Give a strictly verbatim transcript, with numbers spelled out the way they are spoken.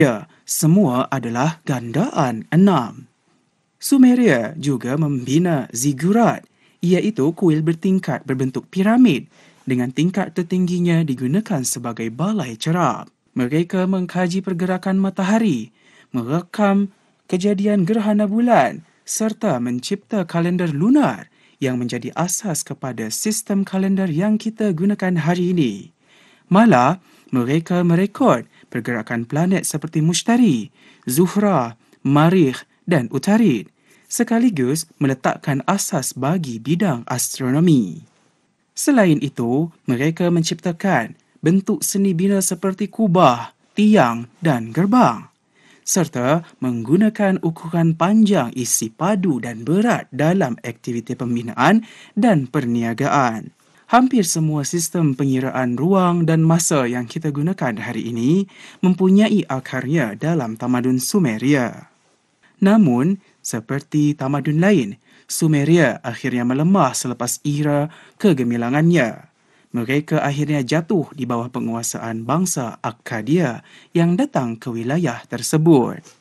Ya, semua adalah gandaan enam. Sumeria juga membina zigurat, iaitu kuil bertingkat berbentuk piramid dengan tingkat tertingginya digunakan sebagai balai cerap. Mereka mengkaji pergerakan matahari, merekam kejadian gerhana bulan serta mencipta kalender lunar yang menjadi asas kepada sistem kalender yang kita gunakan hari ini. Malah, mereka merekod pergerakan planet seperti Mushtari, Zuhra, Marikh dan Utarid, sekaligus meletakkan asas bagi bidang astronomi. Selain itu, mereka menciptakan bentuk seni bina seperti kubah, tiang dan gerbang, serta menggunakan ukuran panjang isi padu dan berat dalam aktiviti pembinaan dan perniagaan. Hampir semua sistem pengiraan ruang dan masa yang kita gunakan hari ini mempunyai akarnya dalam tamadun Sumeria. Namun, seperti tamadun lain, Sumeria akhirnya melemah selepas era kegemilangannya. Mereka akhirnya jatuh di bawah penguasaan bangsa Akkadia yang datang ke wilayah tersebut.